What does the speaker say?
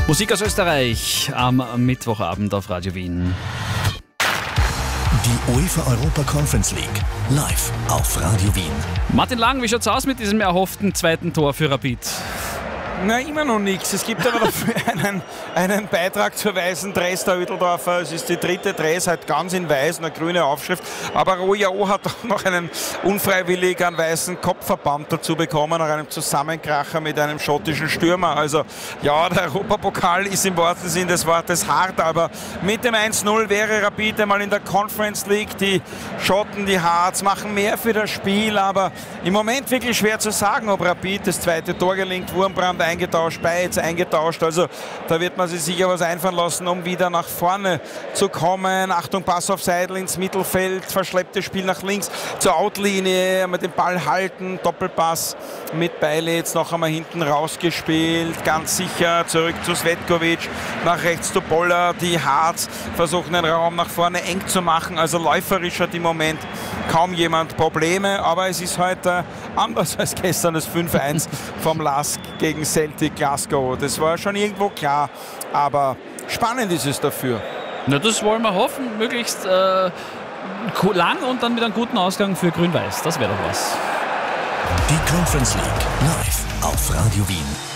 Musik aus Österreich am Mittwochabend auf Radio Wien. Die UEFA Europa Conference League live auf Radio Wien. Martin Lang, wie schaut's aus mit diesem erhofften zweiten Tor für Rapid? Na, immer noch nichts. Es gibt aber dafür einen Beitrag zur weißen Dress der Ödeldorfer. Es ist die dritte Dress, halt ganz in weiß, eine grüne Aufschrift. Aber Royao hat auch noch einen unfreiwilligen weißen Kopfverband dazu bekommen, nach einem Zusammenkracher mit einem schottischen Stürmer. Also ja, der Europapokal ist im wahrsten Sinne des Wortes hart, aber mit dem 1-0 wäre Rapid einmal in der Conference League. Die Schotten, die Harz machen mehr für das Spiel, aber im Moment wirklich schwer zu sagen, ob Rapid das zweite Tor gelingt. Wurmbrand eingetauscht, Beitz eingetauscht, also da wird man sich sicher was einfallen lassen, um wieder nach vorne zu kommen. Achtung, Pass auf Seidel ins Mittelfeld, verschlepptes Spiel nach links zur Outlinie, mit dem Ball halten, Doppelpass mit Beile jetzt noch einmal hinten rausgespielt, ganz sicher zurück zu Svetkovic, nach rechts zu Boller, die Harz versuchen den Raum nach vorne eng zu machen, also läuferisch hat im Moment kaum jemand Probleme, aber es ist heute anders als gestern das 5-1 vom LASK gegen Celtic Glasgow. Das war schon irgendwo klar, aber spannend ist es dafür. Na, das wollen wir hoffen, möglichst lang und dann mit einem guten Ausgang für Grün-Weiß. Das wäre doch was. Die Conference League live auf Radio Wien.